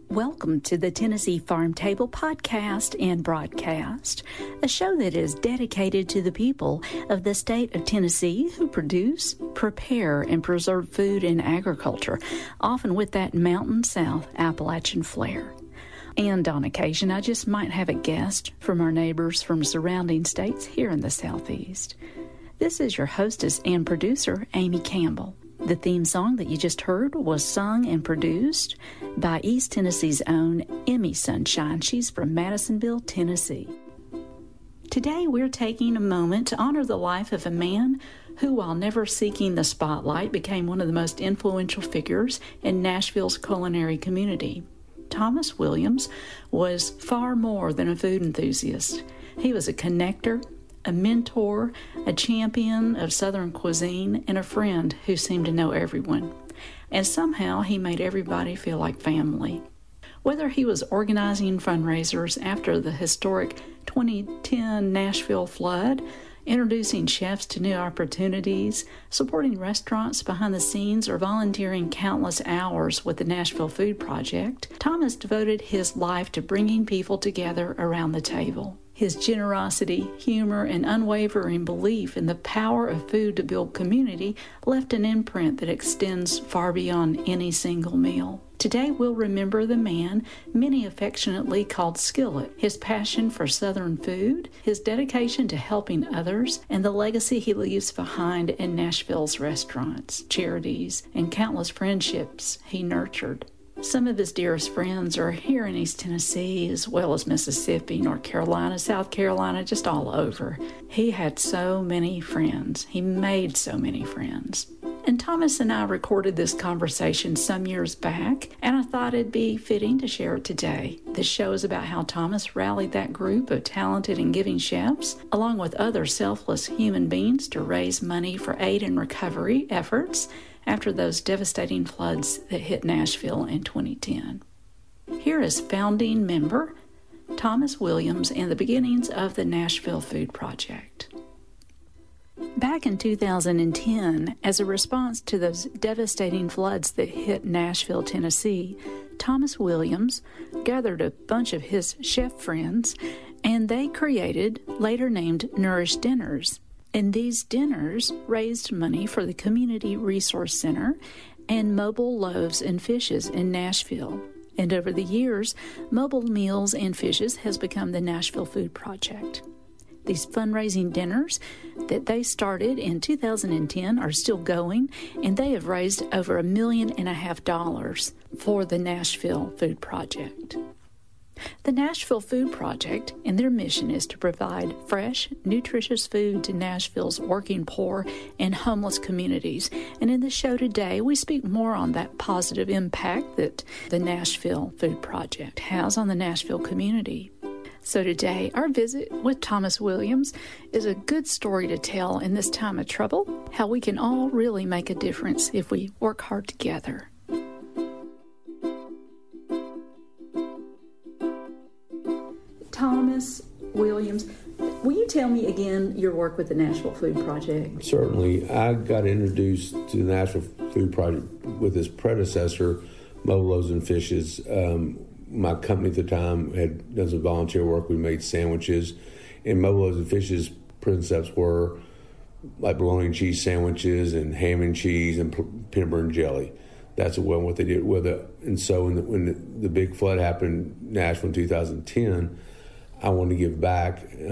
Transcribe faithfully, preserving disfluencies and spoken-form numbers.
Welcome to the Tennessee Farm Table podcast and broadcast, a show that is dedicated to the people of the state of Tennessee who produce, prepare, and preserve food and agriculture, often with that Mountain South Appalachian flair. And on occasion, I just might have a guest from our neighbors from surrounding states here in the Southeast. This is your hostess and producer, Amy Campbell. The theme song that you just heard was sung and produced by East Tennessee's own Emmy Sunshine. She's from Madisonville, Tennessee. Today we're taking a moment to honor the life of a man who, while never seeking the spotlight, became one of the most influential figures in Nashville's culinary community. Thomas Williams was far more than a food enthusiast. He was a connector, a mentor, a champion of Southern cuisine, and a friend who seemed to know everyone. And somehow he made everybody feel like family. Whether he was organizing fundraisers after the historic twenty ten Nashville flood, introducing chefs to new opportunities, supporting restaurants behind the scenes, or volunteering countless hours with the Nashville Food Project, Thomas devoted his life to bringing people together around the table. His generosity, humor, and unwavering belief in the power of food to build community left an imprint that extends far beyond any single meal. Today we'll remember the man many affectionately called Skillet, his passion for Southern food, his dedication to helping others, and the legacy he leaves behind in Nashville's restaurants, charities, and countless friendships he nurtured. Some of his dearest friends are here in East Tennessee, as well as Mississippi, North Carolina, South Carolina, just all over. He had so many friends. He made so many friends. And Thomas and I recorded this conversation some years back, and I thought it'd be fitting to share it today. This show is about how Thomas rallied that group of talented and giving chefs, along with other selfless human beings, to raise money for aid and recovery efforts after those devastating floods that hit Nashville in twenty ten. Here is founding member Thomas Williams and the beginnings of the Nashville Food Project. Back in two thousand ten, as a response to those devastating floods that hit Nashville, Tennessee, Thomas Williams gathered a bunch of his chef friends, and they created, later named Nourish Dinners. And these dinners raised money for the Community Resource Center and Mobile Loaves and Fishes in Nashville. And over the years, Mobile Meals and Fishes has become the Nashville Food Project. These fundraising dinners that they started in two thousand ten are still going, and they have raised over a million and a half dollars for the Nashville Food Project. The Nashville Food Project and their mission is to provide fresh, nutritious food to Nashville's working poor and homeless communities. And in the show today, we speak more on that positive impact that the Nashville Food Project has on the Nashville community. So today, our visit with Thomas Williams is a good story to tell in this time of trouble, how we can all really make a difference if we work hard together. Thomas Williams, will you tell me again your work with the Nashville Food Project? Certainly. I got introduced to the Nashville Food Project with its predecessor, Mobile Loaves and Fishes. Um, my company at the time had done some volunteer work. We made sandwiches. And Mobile Loaves and Fishes principles were like bologna and cheese sandwiches and ham and cheese and peanut butter and jelly. That's what, what they did with it. And so when the, when the, the big flood happened in Nashville in two thousand ten, I wanted to give back.